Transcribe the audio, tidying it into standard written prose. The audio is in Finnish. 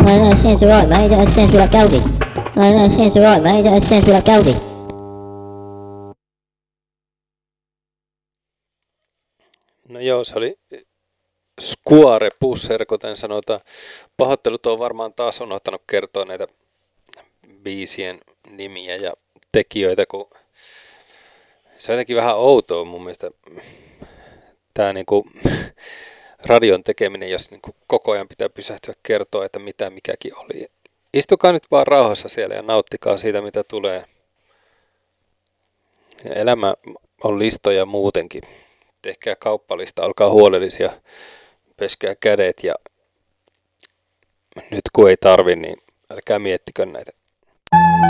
sensual, mais sensual Calvi. Sensual, mais sensual Calvi. No joo, se oli Square Pusser, kuten sanotaan. Pahoittelut on varmaan taas unohtanut kertoa näitä biisien nimiä ja tekijöitä, kun se on jotenkin vähän outoa mun mielestä tämä niinku radion tekeminen, jos niinku koko ajan pitää pysähtyä kertoa, että mitä mikäkin oli. Istukaa nyt vaan rauhassa siellä ja nauttikaa siitä, mitä tulee. Ja elämä on listoja muutenkin. Tehkää kauppalista, olkaa huolellisia, peskää kädet ja nyt kun ei tarvi, niin älkää miettikö näitä.